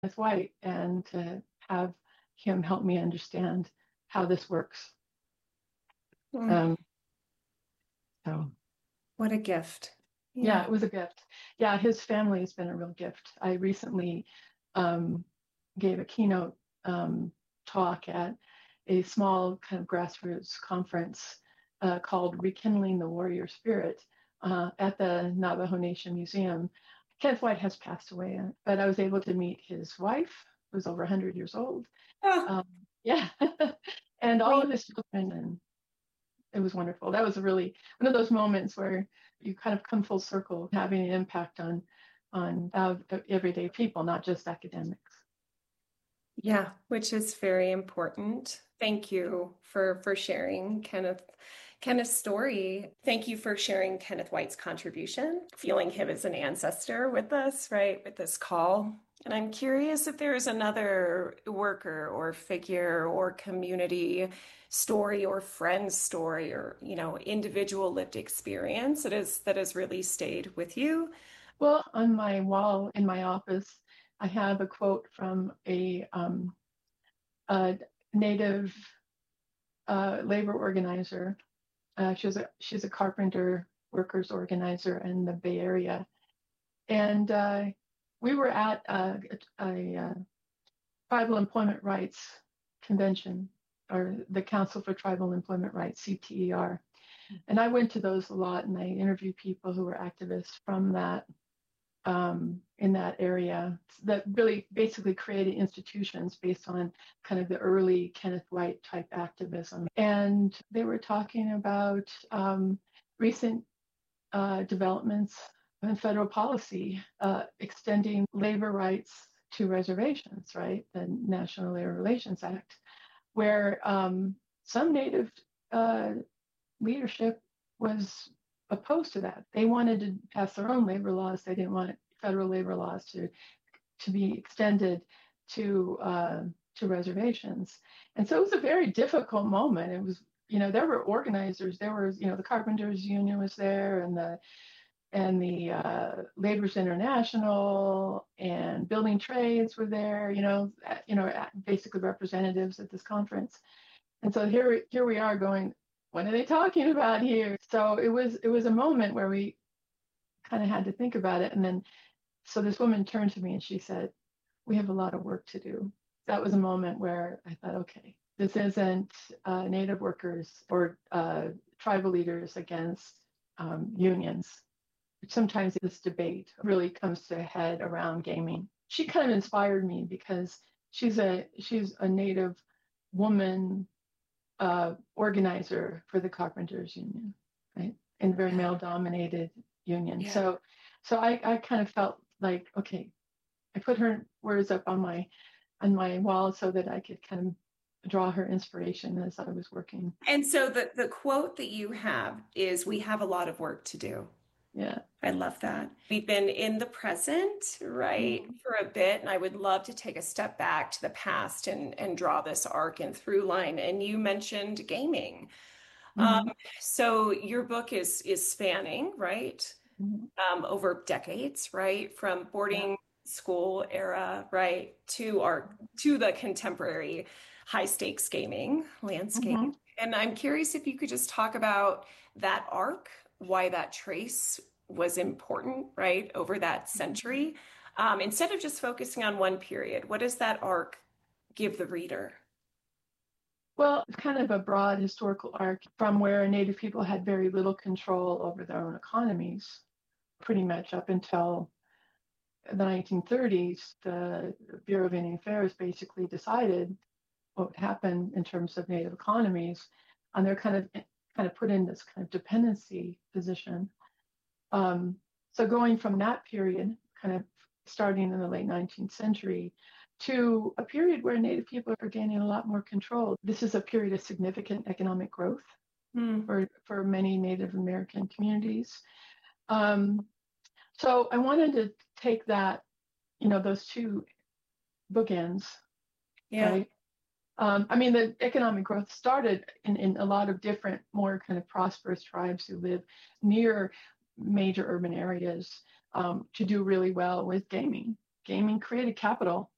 Kenneth White and to have him help me understand how this works. Mm. Um, so What a gift. yeah, it was a gift. Yeah, his family has been a real gift. I recently um, gave a keynote talk at a small kind of grassroots conference called Rekindling the Warrior Spirit at the Navajo Nation Museum. Kenneth White has passed away, but I was able to meet his wife, who's over 100 years old. Oh, Yeah, and all of his children, and it was wonderful. That was really one of those moments where you kind of come full circle, having an impact on everyday people, not just academics. yeah, which is very important. Thank you for sharing Kenneth's story. Thank you for sharing Kenneth White's contribution, feeling him as an ancestor with us, right, with this call. And I'm curious if there is another worker or figure or community story or friend story or, individual lived experience that has really stayed with you. Well, on my wall in my office, I have a quote from a Native labor organizer. She's a carpenter workers organizer in the Bay Area, and we were at a tribal employment rights convention, or the Council for Tribal Employment Rights, CTER. And I went to those a lot, and I interviewed people who were activists from that in that area that really basically created institutions based on kind of the early Kenneth White type activism. And they were talking about recent developments in federal policy extending labor rights to reservations, right? The National Labor Relations Act, where some Native leadership was opposed to that. They wanted to pass their own labor laws. They didn't want federal labor laws to be extended to reservations. And so it was a very difficult moment. It was, there were organizers. There was, the Carpenters Union was there, and the Labor's International and Building Trades were there. Basically representatives at this conference. And so here we are going, what are they talking about here? So it was a moment where we kind of had to think about it. And then, so this woman turned to me and she said, we have a lot of work to do. That was a moment where I thought, okay, this isn't Native workers or tribal leaders against unions. Sometimes this debate really comes to a head around gaming. She kind of inspired me because she's a Native woman organizer for the Carpenters Union, right? In a very male-dominated union. Yeah. So I kind of felt like, okay, I put her words up on my wall so that I could kind of draw her inspiration as I was working. And so the quote that you have is, we have a lot of work to do. Yeah. I love that. We've been in the present, right, for a bit, and I would love to take a step back to the past and draw this arc and through line. And you mentioned gaming. Mm-hmm. So your book is spanning, right, Mm-hmm. over decades, right, from Yeah. boarding school era, right, to the contemporary high stakes gaming landscape. Mm-hmm. And I'm curious if you could just talk about that arc, why that trace was important, right, over that century. Instead of just focusing on one period, what does that arc give the reader? Well, it's kind of a broad historical arc from where Native people had very little control over their own economies, pretty much up until the 1930s. The Bureau of Indian Affairs basically decided what would happen in terms of Native economies, and they're kind of put in this kind of dependency position. So going from that period, kind of starting in the late 19th century, to a period where Native people are gaining a lot more control. This is a period of significant economic growth for many Native American communities. So I wanted to take that, those two bookends, Yeah. right? I mean, the economic growth started in a lot of different, more kind of prosperous tribes who live near major urban areas to do really well with gaming. Gaming created capital